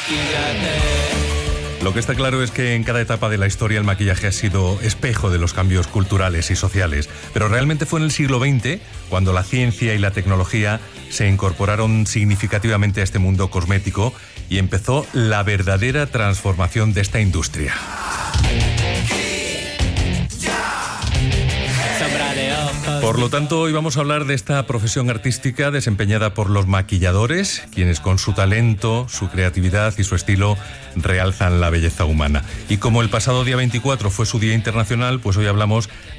Lo que está claro es que en cada etapa de la historia el maquillaje ha sido espejo de los cambios culturales y sociales, pero realmente fue en el siglo XX cuando la ciencia y la tecnología se incorporaron significativamente a este mundo cosmético y empezó la verdadera transformación de esta industria. Por lo tanto, hoy vamos a hablar de esta profesión artística desempeñada por los maquilladores, quienes con su talento, su creatividad y su estilo realzan la belleza humana. Y como el pasado día 24 fue su Día Internacional, pues hoy hablamos